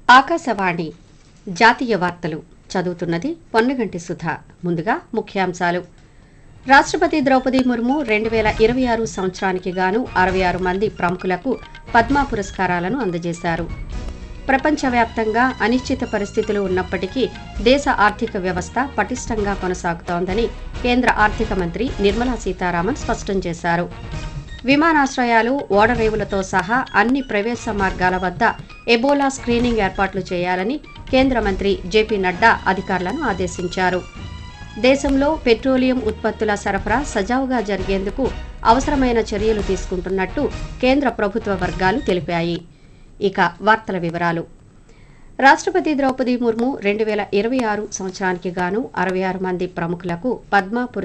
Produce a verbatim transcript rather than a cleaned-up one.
ఆకాశవాణి జాతీయ వార్తలు చదువుతున్నది పొన్నగంటి సుధ. ముందుగా ముఖ్యాంశాలు. రాష్ట్రపతి ద్రౌపది ముర్ము రెండు వేల ఇరవై ఆరు సంవత్సరానికి గాను అరవై ఆరు మంది ప్రముఖులకు పద్మ పురస్కారాలను అందజేశారు. ప్రపంచవ్యాప్తంగా అనిశ్చిత పరిస్థితులు ఉన్నప్పటికీ దేశ ఆర్థిక వ్యవస్థ పటిష్టంగా కొనసాగుతోందని కేంద్ర ఆర్థిక మంత్రి నిర్మలా సీతారామన్ స్పష్టం చేశారు. విమానాశ్రయాలు, ఓడరేవులతో సహా అన్ని ప్రవేశ మార్గాల వద్ద ఎబోలా స్క్రీనింగ్ ఏర్పాట్లు చేయాలని కేంద్ర మంత్రి జేపీ నడ్డా అధికారులను ఆదేశించారు. దేశంలో పెట్రోలియం ఉత్పత్తుల సరఫరా సజావుగా జరిగేందుకు అవసరమైన చర్యలు తీసుకుంటున్నట్టు కేంద్ర ప్రభుత్వ వర్గాలు తెలిపాయి. ఇక వార్తల వివరాలు. రాష్ట్రపతి ద్రౌపది ముర్ము రెండు వేల ఇరవై ఆరు సంవత్సరానికి గాను అరవై ఆరు మంది ప్రముఖులకు పద్మ